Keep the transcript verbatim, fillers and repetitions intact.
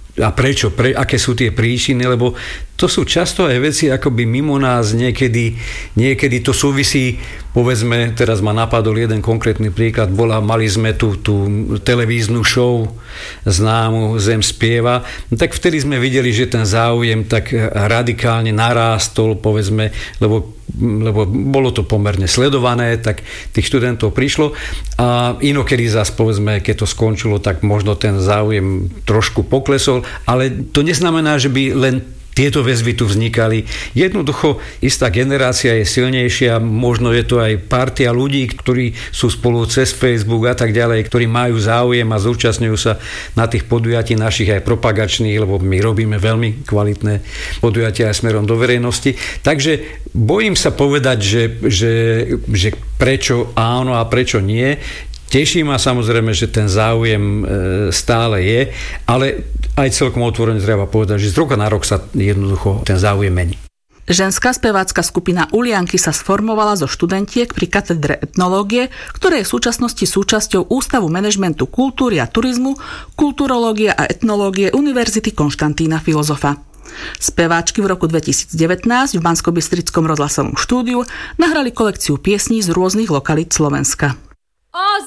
a prečo, pre, aké sú tie príčiny, lebo to sú často aj veci akoby mimo nás, niekedy, niekedy to súvisí, povedzme, teraz ma napadol jeden konkrétny príklad, bola, mali sme tú, tú televíznu show známu Zem spieva, no tak vtedy sme videli, že ten záujem tak radikálne narástol, povedzme, lebo, lebo bolo to pomerne sledované, tak tých študentov prišlo a inokedy zase, povedzme, keď to skončilo, tak možno ten záujem trošku poklesol, ale to neznamená, že by len tieto väzby tu vznikali. Jednoducho, istá generácia je silnejšia, možno je to aj partia ľudí, ktorí sú spolu cez Facebook a tak ďalej, ktorí majú záujem a zúčastňujú sa na tých podujatí našich aj propagačných, lebo my robíme veľmi kvalitné podujatia aj smerom do verejnosti. Takže bojím sa povedať, že, že, že prečo áno a prečo nie. Teší ma samozrejme, že ten záujem stále je, ale aj celkom otvorene treba povedať, že z roka na rok sa jednoducho ten záujem mení. Ženská spevácka skupina Ulianky sa sformovala zo študentiek pri katedre etnológie, ktorá je v súčasnosti súčasťou Ústavu manažmentu kultúry a turizmu, kulturológie a etnológie Univerzity Konštantína Filozofa. Speváčky v roku dvetisícdevätnásť v Banskobystrickom rozhlasovom štúdiu nahrali kolekciu piesní z rôznych lokalít Slovenska. O